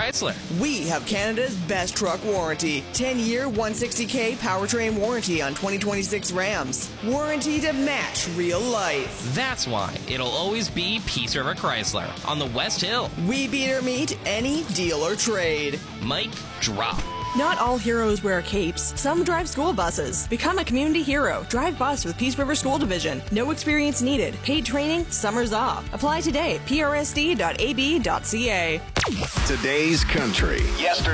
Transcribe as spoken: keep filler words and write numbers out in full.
Chrysler. We have Canada's best truck warranty. ten-year, one hundred sixty thousand powertrain warranty on twenty twenty-six Rams. Warranty to match real life. That's why it'll always be Peace River Chrysler on the West Hill. We beat or meet any deal or trade. Mic drop. Not all heroes wear capes. Some drive school buses. Become a community hero. Drive bus with Peace River School Division. No experience needed. Paid training, summers off. Apply today at p r s d dot a b dot c a. Today's country. Yesterday.